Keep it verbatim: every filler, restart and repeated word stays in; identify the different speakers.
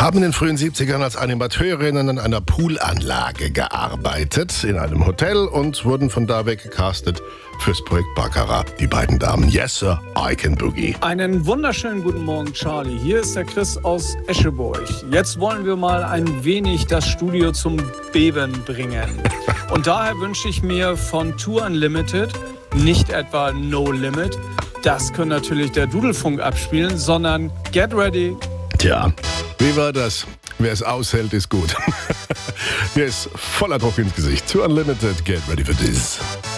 Speaker 1: haben in den frühen siebzigern als Animateurinnen an einer Poolanlage gearbeitet, in einem Hotel, und wurden von da weg gecastet fürs Projekt Baccarat. Die beiden Damen. Yes, Sir, I Can Boogie.
Speaker 2: Einen wunderschönen guten Morgen, Charlie. Hier ist der Chris aus Escheburg. Jetzt wollen wir mal ein wenig das Studio zum Beben bringen. Und daher wünsche ich mir von Tour Unlimited nicht etwa No Limit, das können natürlich der Dudelfunk abspielen, sondern Get Ready.
Speaker 1: Tja, wie war das? Wer es aushält, ist gut. Hier ist voller Druck ins Gesicht. Tour Unlimited, Get Ready for This.